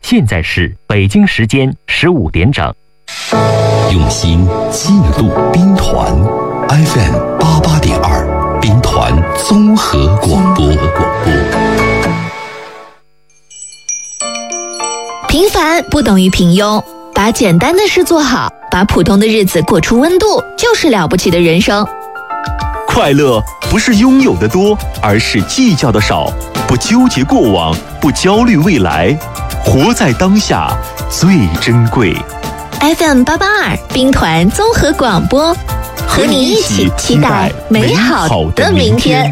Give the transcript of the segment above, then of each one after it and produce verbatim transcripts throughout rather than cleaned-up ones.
现在是北京时间十五点整。 用心记录兵团 F M 八八点二，兵团综合广播。 平凡不等于平庸，把简单的事做好，把普通的日子过出温度，就是了不起的人生。 快乐不是拥有的多，而是计较的少。不纠结过往，不焦虑未来，活在当下最珍贵。 F M 八八二兵团综合广播，和你一起期待美好的明天。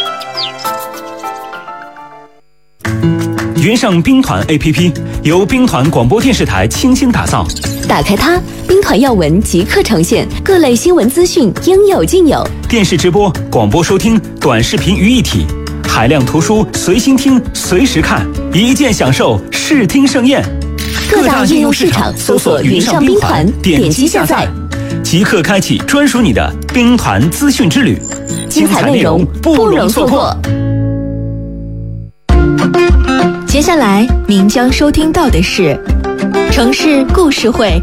云上兵团 A P P 由兵团广播电视台倾心打造， 打开它，兵团要闻即刻呈现，各类新闻资讯应有尽有。 电视直播、广播收听、短视频于一体，海量图书随心听、随时看，一键享受视听盛宴。 各大应用市场搜索云上兵团，点击下载， 即刻开启专属你的兵团资讯之旅， 精彩内容不容错过。 接下来您将收听到的是城市故事会。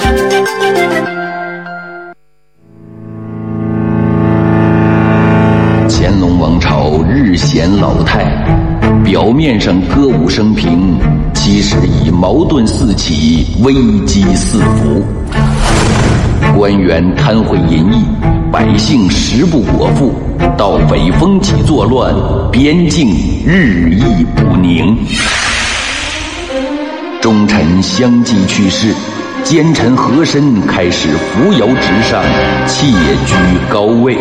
乾隆王朝日显老态，表面上歌舞升平，其实已矛盾四起，危机四伏。官员贪贿淫逸，百姓食不果腹，盗匪风起作乱，边境日益不宁。忠臣相继去世，奸臣和珅开始扶摇直上，窃居高位。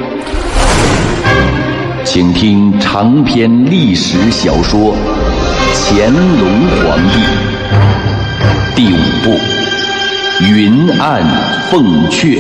请听长篇历史小说《乾隆皇帝》第五部《云暗凤阙》。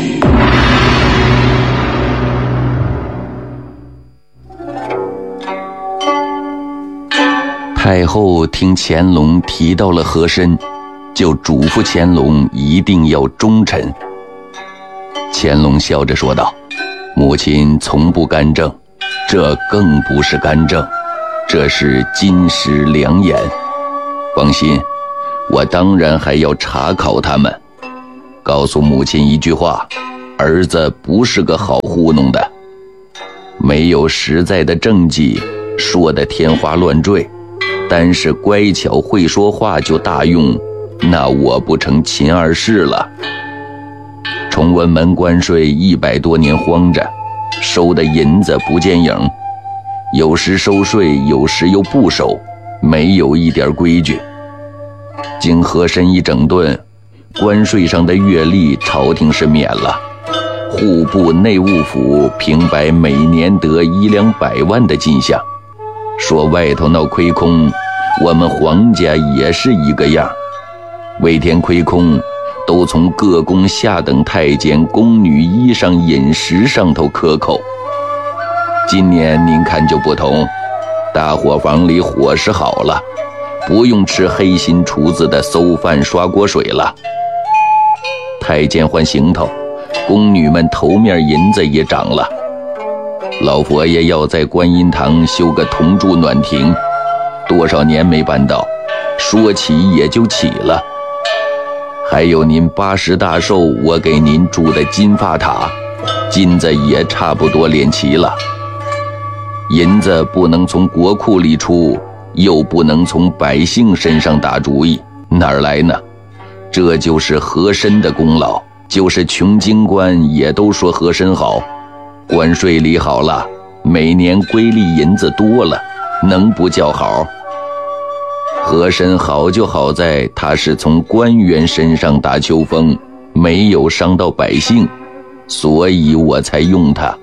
太后听乾隆提到了和珅，就嘱咐乾隆一定要忠臣。乾隆笑着说道：“母亲从不干政，这更不是干政，这是金石良言。放心，我当然还要查考他们。告诉母亲一句话，儿子不是个好糊弄的，没有实在的政绩，说得天花乱坠，单是乖巧会说话就大用，那我不成秦二世了。崇文门关税一百多年荒着，收的银子不见影，有时收税，有时又不收，没有一点规矩。经和珅一整顿，关税上的月例朝廷是免了，户部内务府平白每年得一两百万的进项。说外头闹亏空，我们皇家也是一个样，为天亏空，都从各宫下等太监宫女衣裳饮食上头克扣。今年您看就不同，大伙房里伙食好了，不用吃黑心厨子的馊饭刷锅水了。太监换行头，宫女们头面银子也涨了。老佛爷要在观音堂修个铜柱暖亭，多少年没办到，说起也就起了。还有您八十大寿，我给您筑的金发塔，金子也差不多敛齐了。银子不能从国库里出，又不能从百姓身上打主意，哪儿来呢？这就是和珅的功劳，就是穷京官也都说和珅好。关税理好了，每年归利银子多了，能不叫好？和珅好就好在他是从官员身上打秋风，没有伤到百姓，所以我才用他。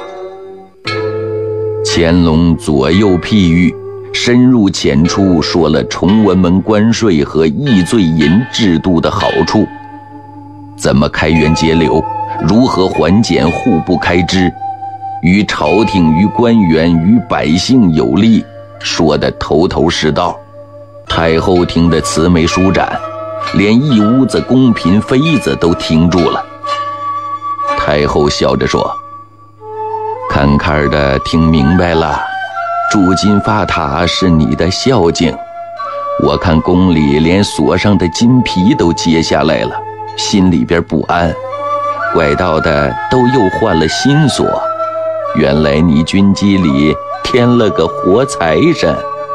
乾隆左右譬喻，深入浅出说了崇文门关税和易罪银制度的好处，怎么开源节流，如何缓减户部开支，于朝廷于官员于百姓有利，说得头头是道。太后听得慈眉舒展，连一屋子宫嫔妃子都听住了。太后笑着说：“看看的听明白了，筑金发塔是你的孝敬， 我看宫里连锁上的金皮都揭下来了，心里边不安，怪道的都又换了新锁。原来你军机里添了个活财神。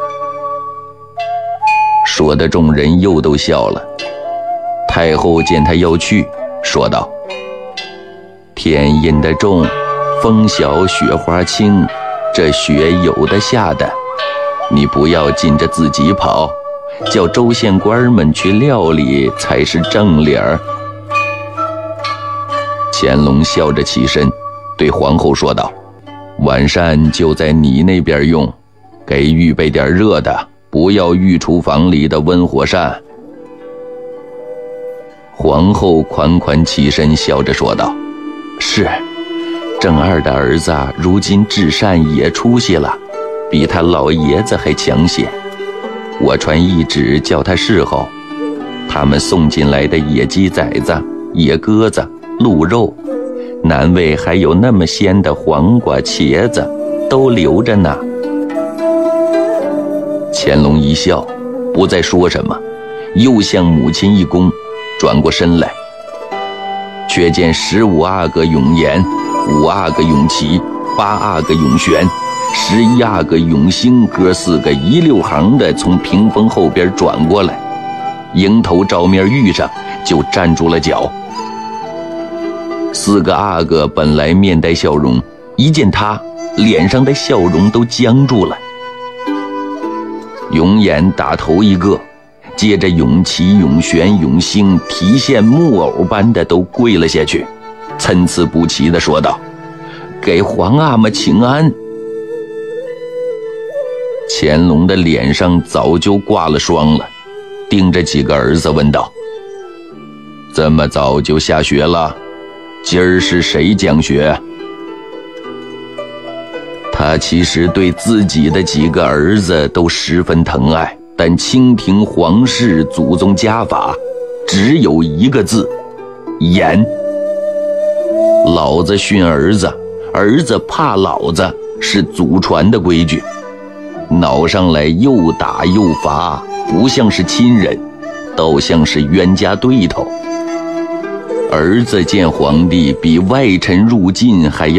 说的众人又都笑了。太后见他要去，说道：天阴的重，风小雪花轻，这雪有的下的，你不要紧着自己跑，叫州县官们去料理才是正理儿。乾隆笑着起身，对皇后说道：晚膳就在你那边用，给预备点热的，不要御厨房里的温火膳。皇后款款起身，笑着说道：是，正二的儿子如今治膳也出息了，比他老爷子还强些。我传懿旨叫他侍候，他们送进来的野鸡崽子、野鸽子、鹿肉，南魏还有那么鲜的黄瓜、茄子，都留着呢。乾隆一笑，不再说什么，又向母亲一躬，转过身来，却见十五阿哥永炎、五阿哥永琪、八阿哥永玄、十一阿哥永兴哥四个一溜行的从屏风后边转过来，迎头照面遇上，就站住了脚。四个阿哥本来面带笑容，一见他，脸上的笑容都僵住了。永炎打头一个，接着永琪、永玄、永兴提线木偶般的都跪了下去，参差不齐地说道：给皇阿玛请安。乾隆的脸上早就挂了霜了，盯着几个儿子问道：这么早就下学了？今儿是谁讲学？他其实对自己的几个儿子都十分疼爱，但清廷皇室祖宗家法只有一个字：严。老子训儿子，儿子怕老子，是祖传的规矩。闹上来又打又罚，不像是亲人，倒像是冤家对头。儿子见皇帝比外臣入晋还要